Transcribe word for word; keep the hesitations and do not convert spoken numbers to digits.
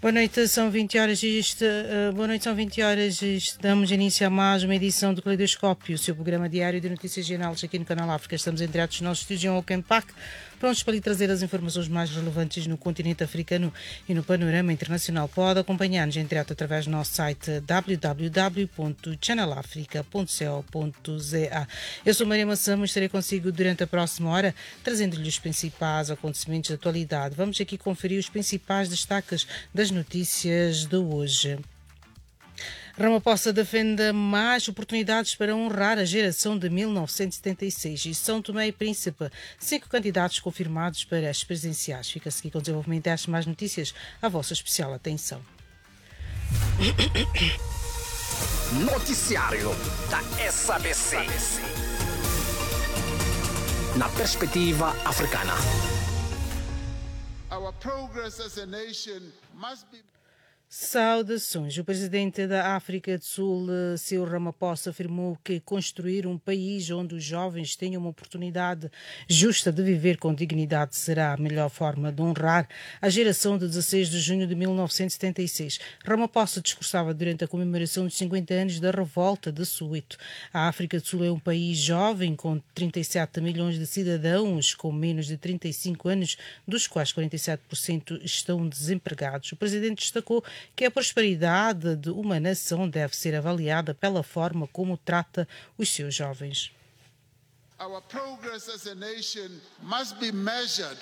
Boa noite, são vinte horas e este, uh, boa noite, são vinte horas e damos início a mais uma edição do Caleidoscópio, o seu programa diário de notícias jornais aqui no Canal África. Estamos entreados nos nossos estúdios em Okenpac, prontos para lhe trazer as informações mais relevantes no continente africano e no panorama internacional. Pode acompanhar-nos entreato através do nosso site w w w ponto channel africa ponto co ponto za. Eu sou Maria Massamo e estarei consigo durante a próxima hora, trazendo-lhe os principais acontecimentos da atualidade. Vamos aqui conferir os principais destaques das notícias de hoje. Ramaphosa defende mais oportunidades para honrar a geração de mil novecentos e setenta e seis e São Tomé e Príncipe, cinco candidatos confirmados para as presidenciais. Fica-se aqui com o desenvolvimento destas mais notícias, a vossa especial atenção. Noticiário da S A B C. Na perspectiva africana. Our progress as a nation must be... Saudações. O presidente da África do Sul, Cyril Ramaphosa, afirmou que construir um país onde os jovens tenham uma oportunidade justa de viver com dignidade será a melhor forma de honrar a geração de dezasseis de junho de mil novecentos e setenta e seis. Ramaphosa discursava durante a comemoração dos cinquenta anos da revolta de Soweto. A África do Sul é um país jovem com trinta e sete milhões de cidadãos com menos de trinta e cinco anos, dos quais quarenta e sete por cento estão desempregados. O presidente destacou que a prosperidade de uma nação deve ser avaliada pela forma como trata os seus jovens. Our progress as a nation must be measured